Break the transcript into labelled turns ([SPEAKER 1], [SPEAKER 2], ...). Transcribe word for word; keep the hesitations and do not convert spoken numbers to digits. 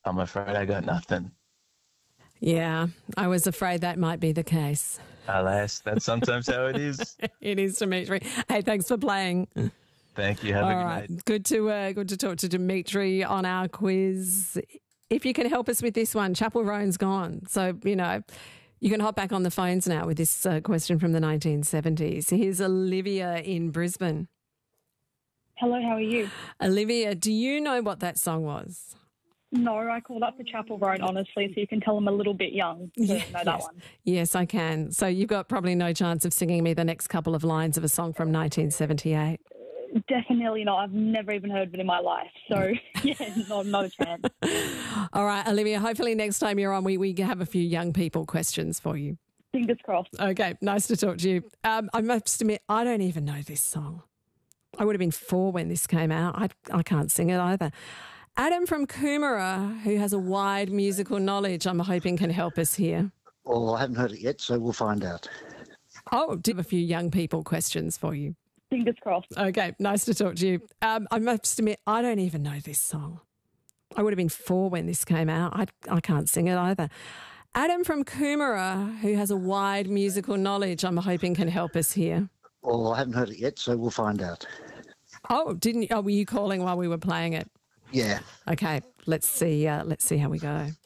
[SPEAKER 1] I'm afraid I got nothing.
[SPEAKER 2] Yeah, I was afraid that might be the case.
[SPEAKER 1] Alas, that's sometimes how it is.
[SPEAKER 2] It is, Dimitri. Hey, thanks for playing.
[SPEAKER 1] Thank you. Have
[SPEAKER 2] All
[SPEAKER 1] a good
[SPEAKER 2] right,
[SPEAKER 1] night.
[SPEAKER 2] good to uh, good to talk to Dimitri on our quiz. If you can help us with this one, Chapel Roan's gone, so you know you can hop back on the phones now with this uh, question from the nineteen seventies. Here's Olivia in Brisbane.
[SPEAKER 3] Hello, how are you?
[SPEAKER 2] Olivia, do you know what that song was?
[SPEAKER 3] No, I called up for Chapel Roan, honestly, so you can tell I'm a little bit young to
[SPEAKER 2] Yeah,
[SPEAKER 3] know that
[SPEAKER 2] yes.
[SPEAKER 3] one.
[SPEAKER 2] Yes, I can. So you've got probably no chance of singing me the next couple of lines of a song from nineteen seventy-eight.
[SPEAKER 3] Definitely not. I've never even heard of it in my life. So, yeah, not, not a chance.
[SPEAKER 2] All right, Olivia, hopefully next time you're on, we, we have a few young people questions for you.
[SPEAKER 3] Fingers crossed.
[SPEAKER 2] Okay, nice to talk to you. Um, I must admit, I don't even know this song. I would have been four when this came out. I, I can't sing it either. Adam from Coomera, who has a wide musical knowledge, I'm hoping can help us here.
[SPEAKER 4] Well, I haven't heard it yet, so we'll find out.
[SPEAKER 2] Oh, do have a few young people questions for you.
[SPEAKER 3] Fingers crossed.
[SPEAKER 2] Okay, nice to talk to you. Um, I must admit, I don't even know this song. I would have been four when this came out. I, I can't sing it either. Adam from Coomera, who has a wide musical knowledge, I'm hoping can help us here.
[SPEAKER 4] Well, I haven't heard it yet, so we'll find out.
[SPEAKER 2] Oh, didn't? Oh, were you calling while we were playing it?
[SPEAKER 4] Yeah.
[SPEAKER 2] Okay, let's see. Uh, let's see how we go.